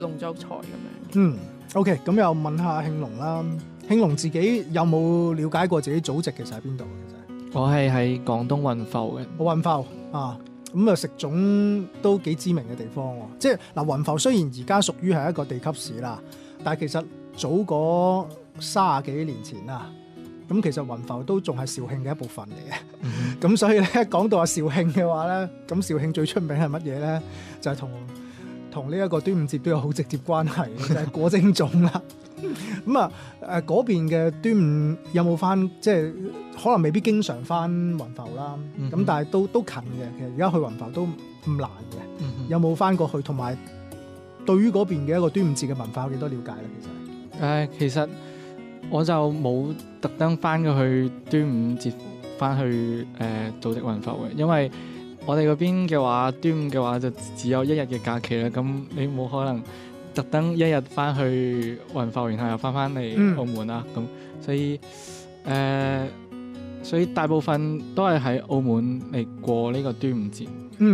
龍舟賽咁樣。 OK， 咁又問下慶龍啦。慶龍自己有冇了解過自己祖籍其實喺邊度？其實我係喺廣東雲浮嘅。 雲浮啊，咁啊食粽都幾知名嘅地方喎。即係嗱，雲浮雖然而家屬於係一個地級市啦，但係其實早嗰30幾年前啊，咁其實雲浮都仲係肇慶嘅一部分嚟嘅。咁所以咧，講到話肇慶嘅話咧，咁肇慶最出名係乜嘢咧？就係同呢一個端午節都有好直接關係嘅，就係果蒸粽啦。咁啊嗰邊嘅端午有冇翻？即係可能未必經常翻雲浮啦。咁但係都近嘅。其實而家去雲浮都唔難嘅。有冇翻過去？同埋對於嗰邊嘅一個端午節嘅文化有幾多了解咧？ 其實我就冇特登翻過去端午節翻去祖籍雲浮嘅，因為我哋嗰邊嘅話，端午嘅話就只有1日嘅假期啦。咁你冇可能特登1日翻去雲浮，然後又翻嚟澳門啦。咁所以大部分都係喺澳門嚟過呢個端午節。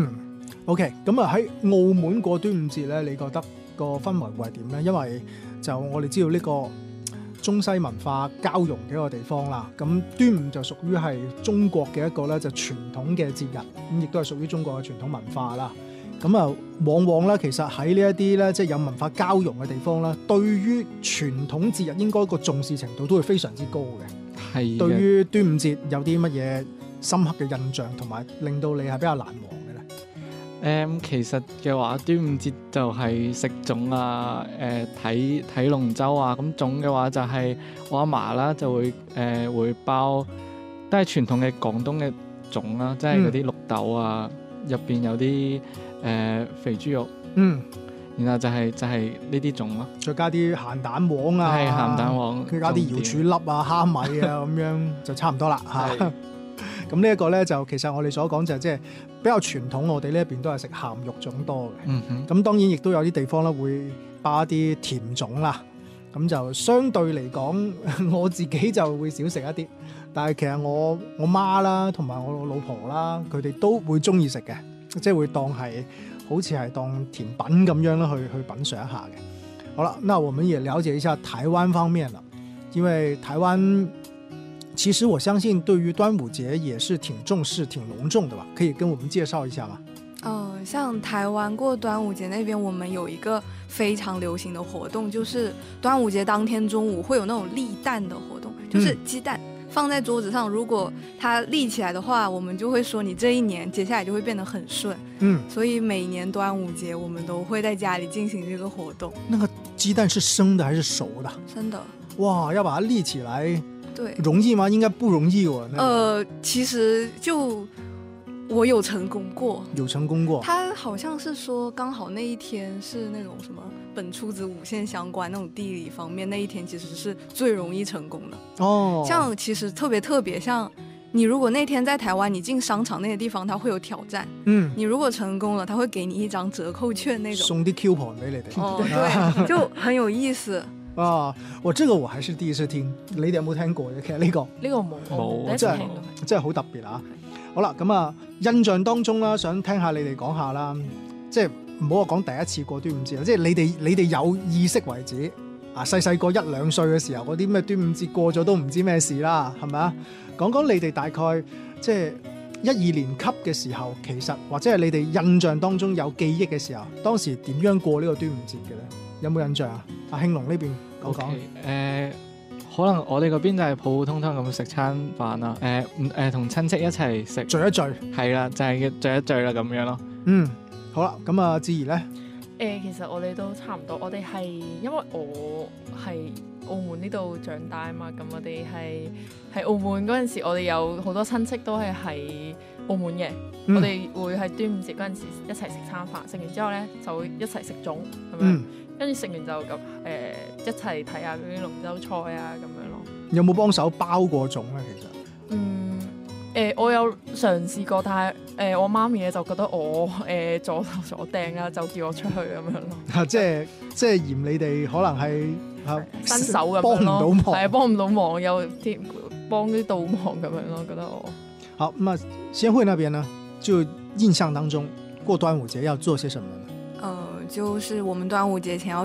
OK， 咁啊喺澳門過端午節咧，你覺得個氛圍會係點咧？因為就我哋知道呢個中西文化交融嘅一個地方啦。咁端午就屬於係中國嘅一個咧就傳統嘅節日，咁亦都係屬於中國嘅傳統文化啦。咁啊，往往咧其實喺呢一啲咧即係有文化交融嘅地方啦，對於傳統節日應該個重視程度都會非常之高嘅。 係。 對於端午節有啲乜嘢深刻嘅印象，同埋令到你係比較難忘嘅咧？ 其實嘅話，端午節就係食粽啊，睇龍舟啊。咁粽嘅話就係我阿嫲啦，就會包，都係傳統嘅廣東嘅粽啦，即係嗰啲綠豆啊，入邊有啲肥豬肉，然後就係呢啲粽咯， 再加啲鹹蛋黃啊， 係鹹蛋黃， 再加啲瑤柱粒啊、蝦米啊咁樣就差唔多啦嚇。咁呢一個咧就其實我哋所講就係即係比較傳統，我哋呢一邊都係食鹹肉粽多嘅。咁當然亦都有啲地方咧會包一啲甜粽啦。咁就相對嚟講，我自己就會少食一啲。但係其實我媽啦同埋我老婆啦，佢哋都會中意食嘅，即係會當係好似係當甜品咁樣啦，去品嚐一下嘅。好啦，那我們也了解一下台灣方面啦，因為台灣其實我相信對於端午節也是挺重視、挺隆重的吧？可以跟我們介紹一下嗎？ 像台灣過端午節那邊，我們有一個非常流行的活動，就是端午節當天中午會有那種立蛋的活動，就是雞蛋放在桌子上，如果它立起來的話，我們就會說你這一年接下來就會變得很順。所以每年端午節我們都會在家裡進行這個活動。 那個雞蛋是生的還是熟的？ 生的。 哇，要把它立起來。 對， 容易嗎？應該不容易哦。 其實就我有成功過。有成功過。 他好像是說剛好那一天是那種什麼本初子午線相關那種地理方面，那一天其實是最容易成功的。像其實特別像你如果那天在台灣，你進商場那些地方，它會有挑戰。你如果成功了，它會給你一張折扣券那種。 送啲 coupon 俾你哋。對，就很有意思。 這個我還是第一次聽，你哋有冇聽過嘅？其實呢個冇， 真係好特別啊！好啦，咁啊，印象當中啦，想聽下你哋講下啦，即係唔好話講第一次過端午節啦，即係你哋有意識為止啊，細個1、2歲嘅時候，嗰啲咩端午節過咗都唔知咩事啦，係咪啊？講講你哋大概即係1、2年級嘅時候，其實或者係你哋印象當中有記憶嘅時候，當時點樣過呢個端午節嘅咧？有冇印象啊？阿慶龍呢邊講講。 可能我哋嗰邊就係普普通通咁食餐飯啦，同親戚一齊食聚一聚， 係啦，就係聚一聚啦咁樣咯。 好啦，咁啊，志怡咧？ 其實我哋都差唔多，我哋係因為我係澳門呢度長大啊嘛，咁我哋係澳門嗰陣時，我哋有好多親戚都係喺澳門嘅，我哋會喺端午節嗰陣時一齊食餐飯，食完之後咧就會一齊食粽咁樣。跟住食完就咁一齊睇下嗰啲龍舟賽啊咁樣咯。 有冇幫手包過粽咧？其實我有嘗試過，但係我媽咪咧就覺得我左頭左掟啦，就叫我出去咁樣咯。即係嫌你哋可能係新手咁樣咯， 幫唔到忙， 係幫唔到忙，又幫啲倒忙咁樣咯，覺得我。 好，咁啊，先會那邊呢，就印象當中過端午節要做些什麼呢？ 就是我們端午節前要